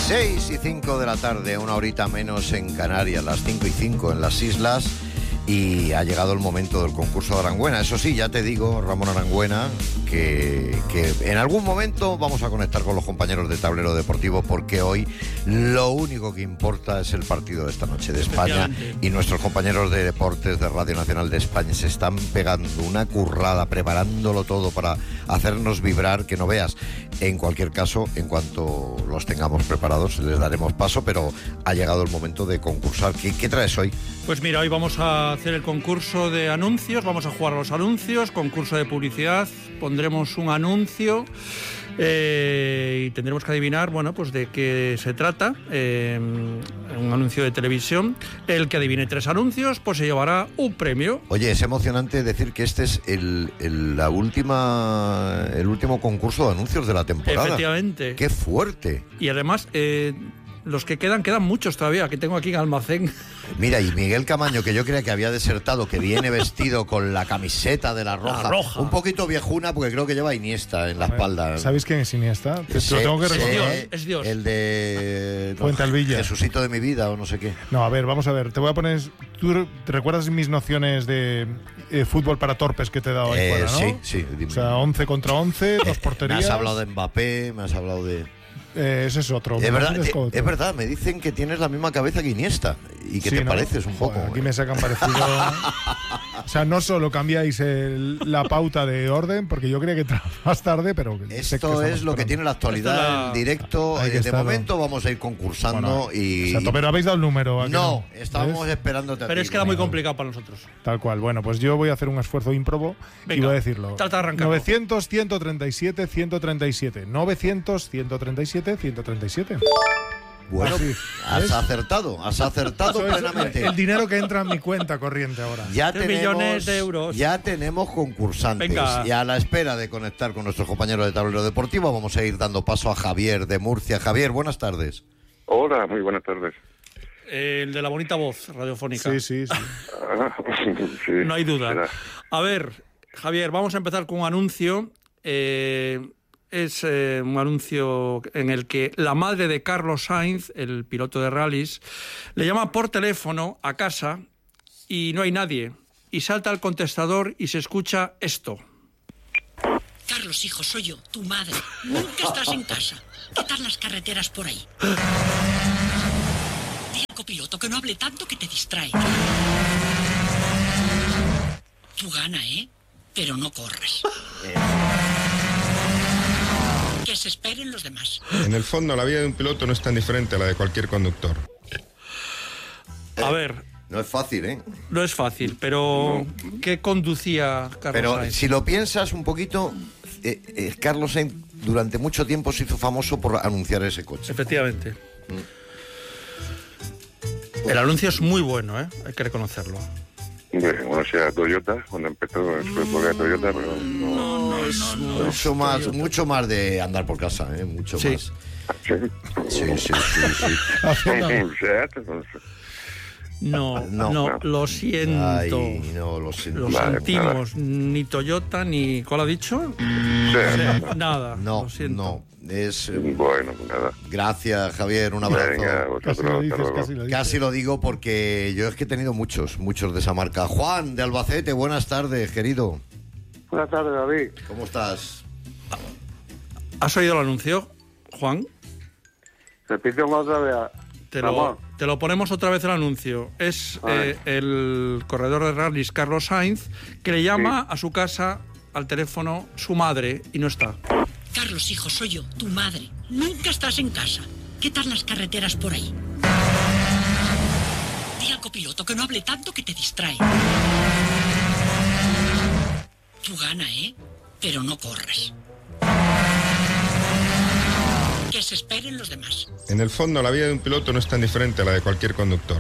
6:05 de la tarde, una horita menos en Canarias, las 5:05 en las islas, y ha llegado el momento del concurso de Arangüena. Eso sí, ya te digo, Ramón Arangüena, que en algún momento vamos a conectar con los compañeros de Tablero Deportivo, porque hoy lo único que importa es el partido de esta noche de España, y nuestros compañeros de deportes de Radio Nacional de España se están pegando una currada, preparándolo todo para hacernos vibrar, que no veas. En cualquier caso, en cuanto los tengamos preparados, les daremos paso, pero ha llegado el momento de concursar. ¿Qué traes hoy? Pues mira, hoy vamos a hacer el concurso de anuncios, vamos a jugar a los anuncios, concurso de publicidad, pondremos un anuncio y tendremos que adivinar, bueno, pues de qué se trata, un anuncio de televisión. El que adivine 3 anuncios, pues se llevará un premio. Oye, es emocionante decir que este es el último concurso de anuncios de la temporada. Efectivamente. ¡Qué fuerte! Y además, los que quedan muchos todavía, que tengo aquí en almacén. Mira, y Miguel Camaño, que yo creía que había desertado, que viene vestido con la camiseta de la Roja. Un poquito viejuna, porque creo que lleva Iniesta en la espalda. ¿Sabéis quién es Iniesta? Te lo tengo que recordar. Es Dios. El de Fuente Alvilla. Jesucito de mi vida o no sé qué. No, a ver, vamos a ver. Te voy a poner... ¿Tú te recuerdas mis nociones de fútbol para torpes que te he dado ahí fuera, no? Sí. O sea, 11 contra 11, 2 porterías. Me has hablado de Mbappé, me has hablado de... Ese es otro. Es verdad, me dicen que tienes la misma cabeza que Iniesta y que te pareces un poco. Aquí me sacan parecido. O sea, no solo cambiáis la pauta de orden, porque yo creía que más tarde, pero... Esto es lo que tiene la actualidad en directo. De momento vamos a ir concursando y... Exacto, pero habéis dado el número. No, estábamos esperándote a ti. Pero es que era muy complicado para nosotros. Tal cual. Bueno, pues yo voy a hacer un esfuerzo ímprobo y voy a decirlo. Trata de arrancar. 900-137-137. 900-137-137. Bueno, has acertado plenamente. El dinero que entra en mi cuenta corriente ahora. Ya 3 millones de euros. Ya tenemos concursantes. Venga. Y a la espera de conectar con nuestros compañeros de Tablero Deportivo, vamos a ir dando paso a Javier de Murcia. Javier, buenas tardes. Hola, muy buenas tardes. El de la bonita voz radiofónica. Sí. Sí, No hay duda. será. A ver, Javier, vamos a empezar con un anuncio. Es un anuncio en el que la madre de Carlos Sainz, el piloto de rallies, le llama por teléfono a casa y no hay nadie. Y salta al contestador y se escucha esto. Carlos, hijo, soy yo, tu madre. Nunca estás en casa. ¿Qué tal las carreteras por ahí? Dile al copiloto que no hable tanto que te distrae. Tú gana, ¿eh? Pero no corras. Que se esperen los demás. En el fondo, la vida de un piloto no es tan diferente a la de cualquier conductor. A ver, No es fácil, ¿eh? no es fácil, pero ¿qué conducía Carlos Pero Sainz? si lo piensas un poquito, Carlos Sainz durante mucho tiempo se hizo famoso por anunciar ese coche. Efectivamente. El anuncio es muy bueno, ¿eh? Hay que reconocerlo. Bueno, sea Toyota, cuando empezó su época de Toyota, pero Mucho más de andar por casa, ¿eh? Mucho Sí. más. Sí. Sí. No, No. lo siento. Ay, no, lo siento. Lo Vale, sentimos. Ni Toyota, ni... ¿Cuál ha dicho? Nada. No, lo siento. no. Es... Bueno, pues nada. Gracias, Javier, un abrazo. Venga, Casi lo vosotros, dices, hasta luego. casi lo dices. Casi lo digo porque yo es que he tenido muchos de esa marca. Juan, de Albacete, buenas tardes, querido. Buenas tardes, David. ¿Cómo estás? ¿Has oído el anuncio, Juan? Repítelo otra vez. Te lo ponemos otra vez el anuncio. Es el corredor de rallies Carlos Sainz que le llama a su casa al teléfono su madre y no está. Carlos, hijo, soy yo, tu madre. Nunca estás en casa. ¿Qué tal las carreteras por ahí? Dile al copiloto que no hable tanto que te distrae. Tú gana, ¿eh? Pero no corras. Que se esperen los demás. En el fondo, la vida de un piloto no es tan diferente a la de cualquier conductor.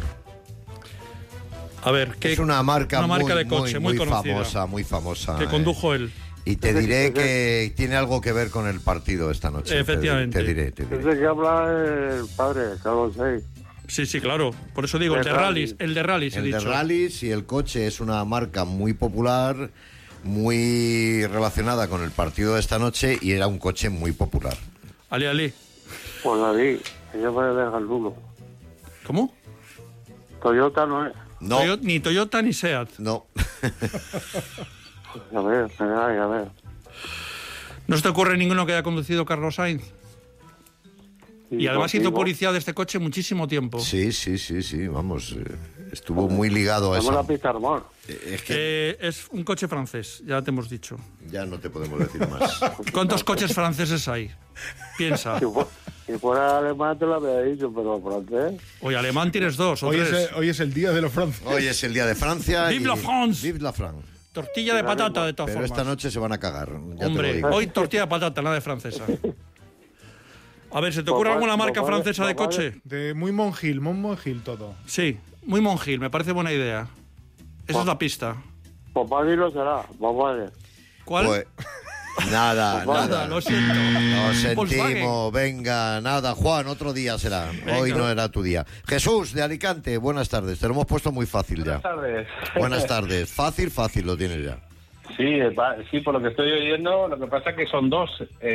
A ver, Es una marca de coche muy conocida, muy famosa. que condujo él. Y te diré que tiene algo que ver con el partido esta noche. Efectivamente. Te diré. Desde que habla el padre, Carlos Sainz. Sí, claro. Por eso digo, el de rallies, he El dicho. de rallies, y el coche es una marca muy popular, muy relacionada con el partido de esta noche, y era un coche muy popular. Ali. Pues David, Que yo me deja el lulo. ¿Cómo? Toyota no es. No, Ni Toyota ni Seat. no. A ver, a ver. ¿No se te ocurre ninguno que haya conducido Carlos Sainz? Y además hizo contigo, publicidad de este coche muchísimo tiempo. Sí, vamos, estuvo muy ligado a Vamos a eso. la pista de amor. Es que Es un coche francés, ya te hemos dicho. ya no te podemos decir más. ¿Cuántos coches franceses hay? Piensa. Si fuera alemán te lo había dicho, pero francés. Hoy alemán tienes 2 o Hoy 3. es el día de los franceses. Hoy es el día de Francia. Vive la France. Vive la France. Tortilla de patata, de todas Pero formas. esta noche se van a cagar. Ya te lo Hombre, digo. hoy tortilla de patata, nada de francesa. A ver, ¿se te ocurre alguna marca francesa de coche? De muy monjil todo. Sí, muy monjil, me parece buena idea. Esa es la pista. Volkswagen lo será, Volkswagen. ¿Cuál? Pues, nada, Nada, lo siento. Lo Volkswagen. sentimos, venga, nada. Juan, otro día será. Hoy no era tu día. Jesús, de Alicante, buenas tardes. Te lo hemos puesto muy fácil ya. Buenas tardes. Buenas tardes. Fácil, lo tienes ya. Sí, por lo que estoy oyendo, lo que pasa es que son dos.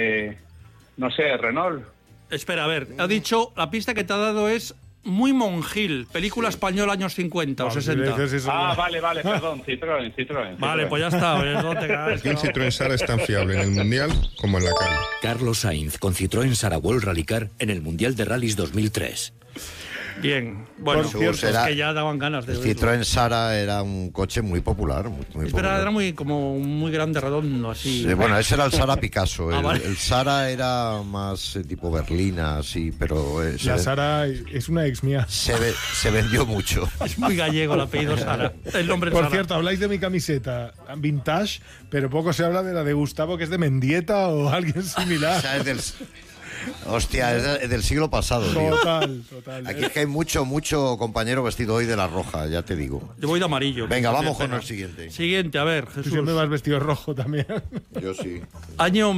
No sé, Renault. Espera, a ver, ha dicho, la pista que te ha dado es muy monjil, película española años 50 o No, si 60. le dices eso, Ah, vale, perdón, Citroën. Vale, pues ya está. No te cagas, ¿Por qué un no. Citroën Sara es tan fiable en el Mundial como en la calle? Carlos Sainz con Citroën Sara World Rallycar en el Mundial de Rallys 2003. Bien, bueno, Por cierto, es era- que ya daban ganas de El oírlo. Citroën Sara era un coche muy popular. Muy Espera, popular. era muy grande, redondo, así. Sí, bueno, ese era el Sara Picasso. Ah, vale. El Sara era más tipo berlina, así, pero La Sara es una ex mía. se vendió mucho. Es muy gallego el apellido Sara. El nombre Por Sara. cierto, habláis de mi camiseta vintage, pero poco se habla de la de Gustavo, que es de Mendieta o alguien O similar. sea, hostia, es del siglo pasado, tío. Total. Aquí es que hay mucho compañero vestido hoy de la roja, ya te digo. Yo voy de amarillo. Venga, que vamos también con el pega. siguiente. Siguiente, a ver, Tú Jesús. siempre vas vestido rojo también. Yo sí. Año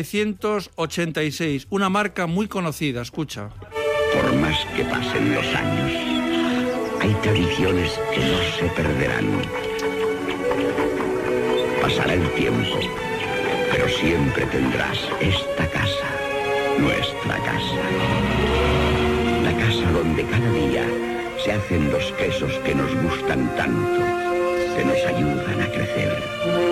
1986. Una marca muy conocida, escucha. Por más que pasen los años, hay tradiciones que no se perderán. Pasará el tiempo, pero siempre tendrás esta casa, nuestra casa. La casa donde cada día se hacen los quesos que nos gustan tanto, que nos ayudan a crecer.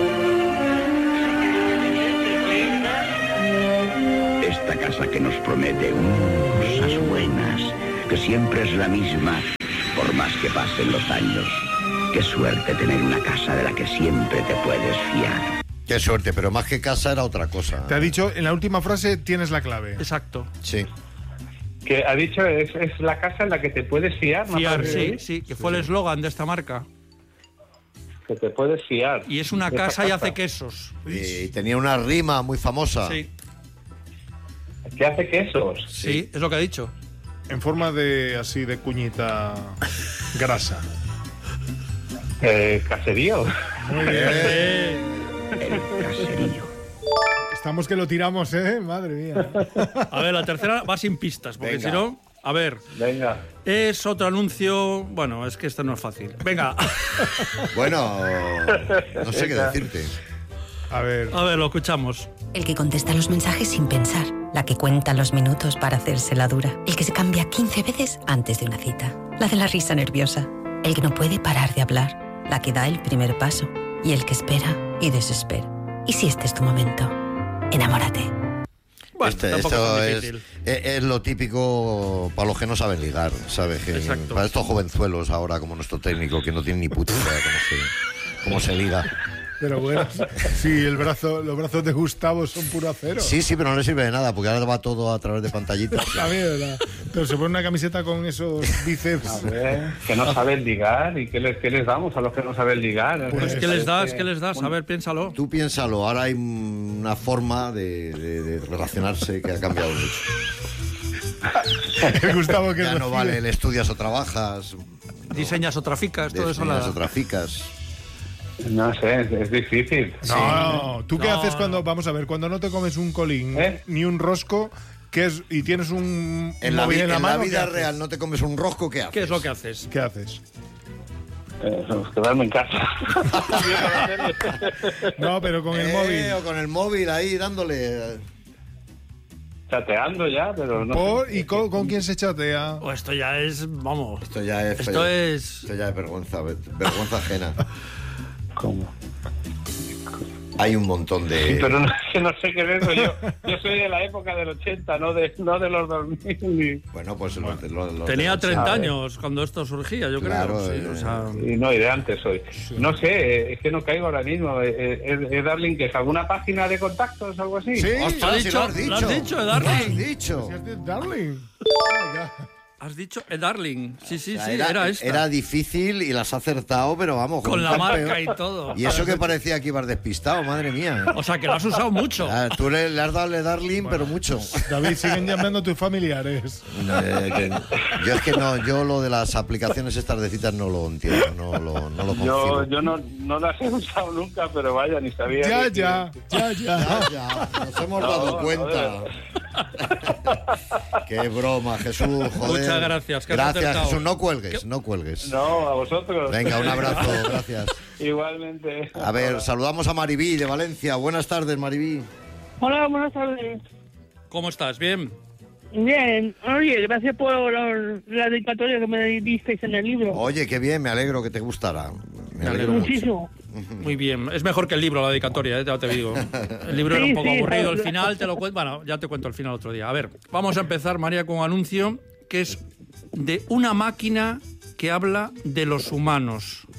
Esta casa que nos promete cosas buenas, que siempre es la misma, por más que pasen los años. Qué suerte tener una casa de la que siempre te puedes fiar. Qué suerte, pero más que casa era otra cosa. Te ha dicho, en la última frase tienes la clave. Exacto. Sí. Que ha dicho, es la casa en la que te puedes fiar. ¿no? Fiar, Parece sí, que fue el eslogan de esta marca. Que te puedes fiar. Y es una De esta casa y hace quesos. Y tenía una rima muy famosa. Sí, ¿Qué hace quesos? sí, es lo que ha dicho. En forma de así de cuñita grasa. Caserío. Muy bien. El caserío. Estamos que lo tiramos, ¿eh? Madre mía. A ver, la tercera va sin pistas, porque Venga. si no... A ver, Venga. es otro anuncio... Bueno, es que esto no es fácil. Venga, Bueno, no sé qué decirte. A ver. lo escuchamos. El que contesta los mensajes sin pensar. La que cuenta los minutos para hacerse la dura. El que se cambia 15 veces antes de una cita. La de la risa nerviosa. El que no puede parar de hablar. La que da el primer paso. Y el que espera y desespera. Y si este es tu momento, enamórate. Bueno, tampoco Esto tan es, difícil. es lo típico para los que no saben ligar, ¿sabes? Que Exacto. para estos jovenzuelos ahora, como nuestro técnico, que no tiene ni puta idea cómo se liga. Pero bueno, sí, los brazos de Gustavo son puro acero. Sí, pero no le sirve de nada, porque ahora va todo a través de pantallitas. La mierda. Pero se pone una camiseta con esos bíceps. A ver, que no saben ligar. ¿Y qué les damos a los que no saben ligar? Pues, ¿qué les das? ¿Qué les das? A ver, piénsalo. Tú piénsalo, ahora hay una forma de relacionarse que ha cambiado mucho. El Gustavo que Ya no recibe. vale el estudias o trabajas, Diseñas o traficas, todo eso. diseñas La... o traficas. No sé, es difícil. No, ¿tú qué No. haces cuando, vamos a ver, cuando no te comes un colín ¿Eh? ni un rosco y tienes un En la, móvil en la mano? vida ¿qué haces? real no te comes un rosco, ¿qué haces? ¿Qué es lo que haces? ¿Qué haces? Quedarme en casa. No, pero con el móvil. O con el móvil ahí dándole. chateando ya, pero no sé. ¿Y con quién se chatea? Oh, esto ya es, vamos. Esto ya es vergüenza ajena. ¿Cómo? Hay un montón de... Sí, pero no sé qué es eso. Yo soy de la época del 80, no de los 2000. Bueno, pues tenía 30 años cuando esto surgía, yo claro, creo. Sí, o sea... Y de antes soy. No sé, es que no caigo ahora mismo. ¿Es Darling, que es alguna página de contactos o algo así? Sí, ostras, lo has dicho, Darling. Lo has dicho. Darling. Has dicho Darling. Sí, era esta. Era difícil y las has acertado, pero vamos. Con la marca y todo. Y eso que parecía que ibas despistado, madre mía. O sea, que lo has usado mucho. Tú le has dado Darling, pero mucho. David, siguen llamando a tus familiares. Yo es que yo lo de las aplicaciones estas de citas no lo entiendo, no lo concibo. Yo no las he usado nunca, pero vaya, ni sabía. Ya. Nos hemos dado cuenta. Qué broma, Jesús, joder. Muchas gracias. Gracias, Jesús. No cuelgues. No, a vosotros. Venga, un abrazo, gracias. Igualmente. A ver, saludamos a Maribí de Valencia. Buenas tardes, Maribí. Hola, buenas tardes. ¿Cómo estás? ¿Bien? Bien. Oye, gracias por la dedicatoria que me disteis en el libro. Oye, qué bien, me alegro que te gustara. Me alegro muchísimo. Muy bien. Es mejor que el libro, la dedicatoria, ya te digo. El libro era un poco aburrido. El final te lo cuento. Bueno, ya te cuento el final otro día. A ver, vamos a empezar, María, con un anuncio que es de una máquina que habla de los humanos.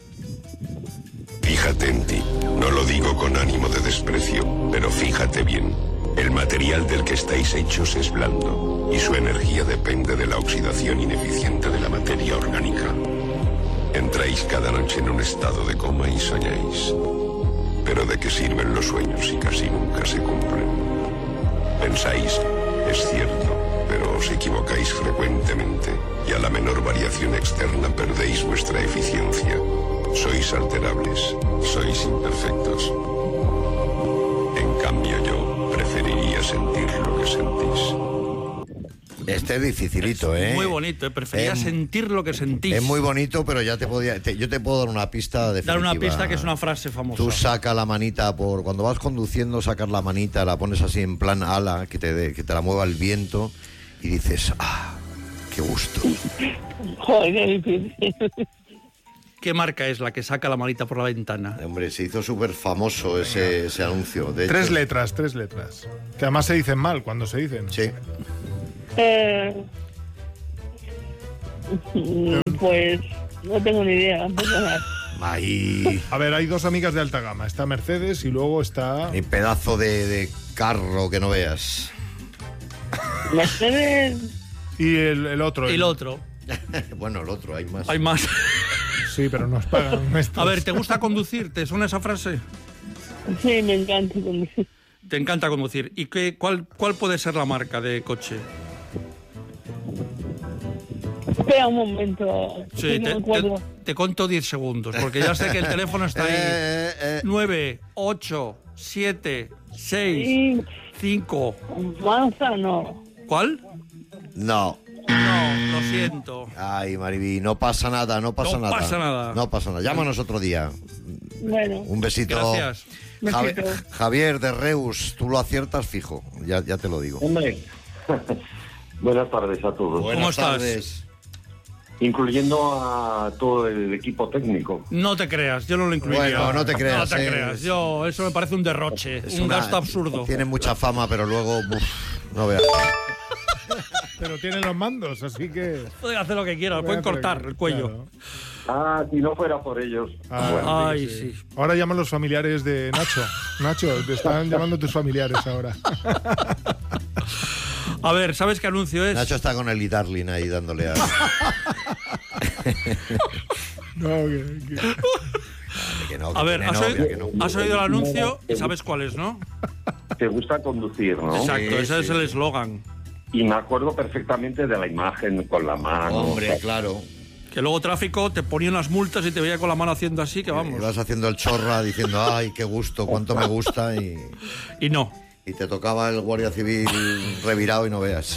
Fíjate en ti. No lo digo con ánimo de desprecio, pero fíjate bien. El material del que estáis hechos es blando y su energía depende de la oxidación ineficiente de la materia orgánica. Entráis cada noche en un estado de coma y soñáis. Pero ¿de qué sirven los sueños si casi nunca se cumplen? Pensáis, es cierto, pero os equivocáis frecuentemente y a la menor variación externa perdéis vuestra eficiencia. Sois alterables, sois imperfectos. En cambio yo preferiría sentir lo que sentís. Este es dificilito, ¿eh? Muy bonito, prefería sentir lo que sentís. Es muy bonito, pero ya yo te puedo dar una pista definitiva. Dar una pista que es una frase famosa. Tú saca la manita cuando vas conduciendo, sacas la manita, la pones así en plan ala, que te la mueva el viento y dices, qué gusto. Joder, qué difícil. ¿Qué marca es la que saca la manita por la ventana? Hombre, se hizo súper famoso ese anuncio. De tres hecho, letras. Que además se dicen mal cuando se dicen. Sí. Pues no tengo ni idea. A ver, hay dos amigas de alta gama. Está Mercedes y luego está... El pedazo de carro que no veas. Mercedes... Y el otro. Y el otro. Bueno, el otro, hay más. Hay más. Sí, pero nos pagan. A ver, ¿te gusta conducir? ¿Te suena esa frase? Sí, me encanta conducir. Te encanta conducir. ¿Y cuál puede ser la marca de coche? Espera un momento. Sí, te cuento 10 segundos, porque ya sé que el teléfono está ahí. 9, 8, 7, 6, 5. Manza no. ¿Cuál? No. No, lo siento. Ay, Maribí, no pasa nada. No pasa nada. Llámanos otro día. Bueno. Un besito. Gracias. Javier de Reus, tú lo aciertas fijo, ya te lo digo. Hombre. Buenas tardes a todos. ¿Cómo estás? Tardes. Incluyendo a todo el equipo técnico. No te creas, yo no lo incluiría. Bueno, no te creas. No te creas, eso me parece un derroche, un gasto absurdo. Tiene mucha fama, pero luego, no veas. Pero tienen los mandos, así que... Pueden hacer lo que quieran, pueden cortar el cuello. Claro. Si no fuera por ellos. Bueno, ay, sí. Ahora llaman los familiares de Nacho. Nacho, te están llamando tus familiares ahora. A ver, ¿sabes qué anuncio es? Nacho está con el Darling ahí dándole a... A ver, ¿has oído el anuncio y sabes cuál es, no? Te gusta conducir, ¿no? Exacto, ese es el eslogan. Y me acuerdo perfectamente de la imagen con la mano. Hombre, claro. Que luego tráfico te ponían las multas y te veía con la mano haciendo así, que vamos. Y vas haciendo el chorra diciendo, ay, qué gusto, cuánto me gusta y no. Y te tocaba el guardia civil revirado y no veas.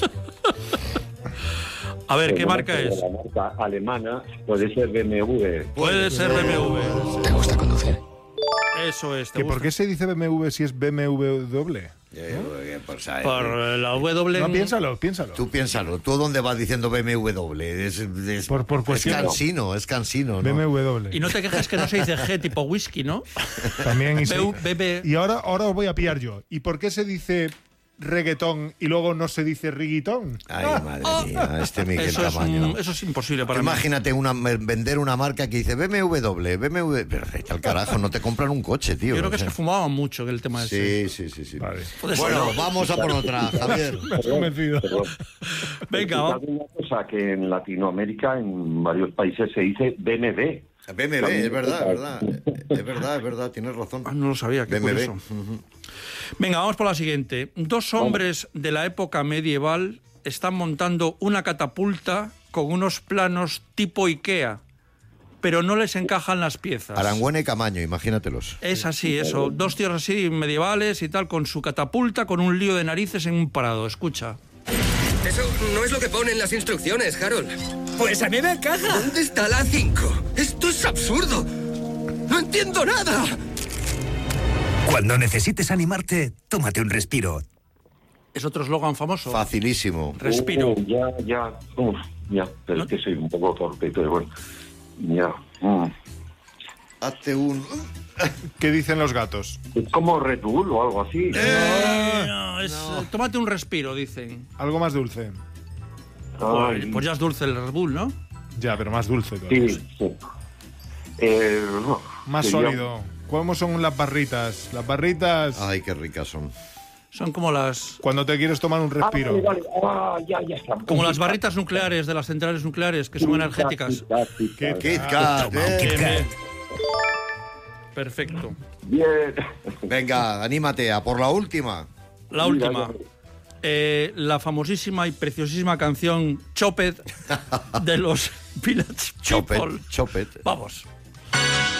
A ver, ¿qué marca es? La marca alemana puede ser BMW. Puede ser BMW. ¿Te gusta conducir? Eso es. ¿Por qué se dice BMW si es BMW doble? Por la W. No, piénsalo. Tú piénsalo. ¿Tú dónde vas diciendo BMW? Es cansino, ¿no? BMW. Y no te quejes que no se dice G tipo whisky, ¿no? También. BB. Y ahora os voy a pillar yo. ¿Y por qué se dice reggaetón y luego no se dice riguitón? Ay, madre mía, Miguel Tamaño. Eso es imposible para mí. Imagínate vender una marca que dice BMW. Perfecto, al carajo, no te compran un coche, tío. Yo creo que es que fumaban mucho en el tema ese. Sí. Vale. Bueno, vamos a por otra, Javier. Me has convencido. Venga, vamos. Una cosa que en Latinoamérica, en varios países se dice BMW. BMW, es verdad, tienes razón. No lo sabía, qué BMW. curioso. Venga, vamos por la siguiente. 2 hombres de la época medieval están montando una catapulta con unos planos tipo Ikea, pero no les encajan las piezas. Arangüena y Camaño, imagínatelos. Es así, eso. 2 tíos así medievales y tal, con su catapulta, con un lío de narices en un prado. Escucha. Eso no es lo que pone en las instrucciones, Harold. Pues a mí me encaja. ¿Dónde está la 5? Esto es absurdo. No entiendo nada. Cuando necesites animarte, tómate un respiro. Es otro eslogan famoso. Facilísimo. Respiro. Ya. Pero es que soy un poco torpe, pero bueno. Ya. Hazte un... ¿Qué dicen los gatos? Es como Red Bull o algo así. Tómate un respiro, dicen. Algo más dulce. Pues ya es dulce el Red Bull, ¿no? Ya, pero más dulce todavía. Sí. Más sólido. ¿Cómo son las barritas? Las barritas... Ay, qué ricas son. Son como las... Cuando te quieres tomar un respiro. Ya está. Como las barritas nucleares de las centrales nucleares, que son energéticas. Kit Kat. Perfecto. Bien. Venga, anímate a por la última. La última. La famosísima y preciosísima canción Chopet de los Village People. Chopet. Vamos.